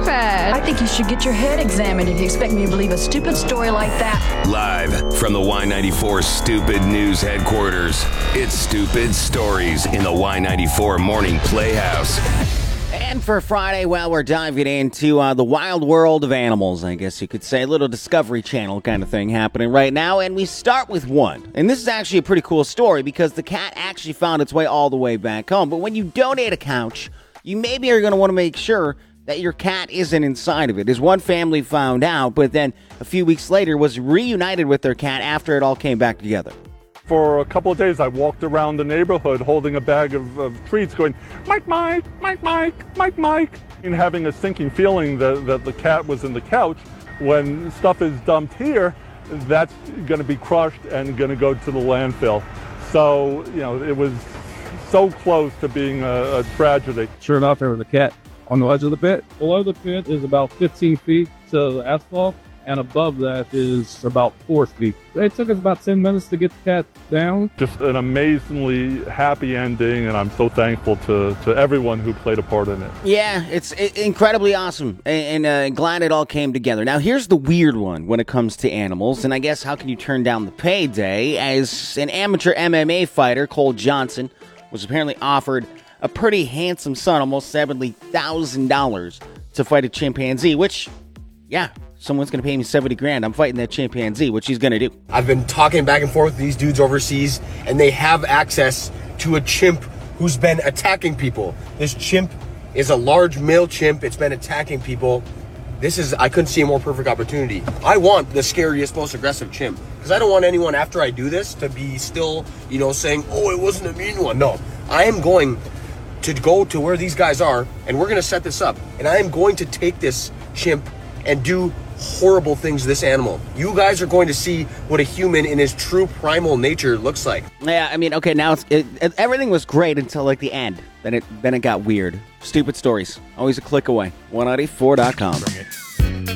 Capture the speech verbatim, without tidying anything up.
I think you should get your head examined if you expect me to believe a stupid story like that. Live from the Y ninety-four Stupid News headquarters, it's Stupid Stories in the Y ninety-four Morning Playhouse. And for Friday, well, we're diving into uh, the wild world of animals, I guess you could say. A little Discovery Channel kind of thing happening right now. And we start with one. And this is actually a pretty cool story because the cat actually found its way all the way back home. But when you donate a couch, you maybe are going to want to make sure that your cat isn't inside of it. As one family found out, but then a few weeks later was reunited with their cat after it all came back together. For a couple of days, I walked around the neighborhood holding a bag of, of treats going, Mike, Mike, Mike, Mike, Mike, Mike, and having a sinking feeling that, that the cat was in the couch. When stuff is dumped here, that's going to be crushed and going to go to the landfill. So, you know, it was so close to being a, a tragedy. Sure enough, there was a cat on the edge of the pit. Below the pit is about fifteen feet to the asphalt, and above that is about four feet. It took us about ten minutes to get the cat down. Just an amazingly happy ending, and I'm so thankful to, to everyone who played a part in it. Yeah, it's incredibly awesome, and, and uh, glad it all came together. Now, here's the weird one when it comes to animals, and I guess how can you turn down the payday? As an amateur M M A fighter, Cole Johnson, was apparently offered a pretty handsome sum, almost seventy thousand dollars, to fight a chimpanzee, which, yeah, someone's going to pay me seventy grand. I'm fighting that chimpanzee, which he's going to do. I've been talking back and forth with these dudes overseas, and they have access to a chimp who's been attacking people. This chimp is a large male chimp. It's been attacking people. This is, I couldn't see a more perfect opportunity. I want the scariest, most aggressive chimp, because I don't want anyone after I do this to be still, you know, saying, oh, it wasn't a mean one. No, I am going to go to where these guys are, and we're going to set this up. And I am going to take this chimp and do horrible things to this animal. You guys are going to see what a human in his true primal nature looks like. Yeah, I mean, okay, now it's, it, it, everything was great until, like, the end. Then it, then it got weird. Stupid Stories. Always a click away. one ninety-four dot com.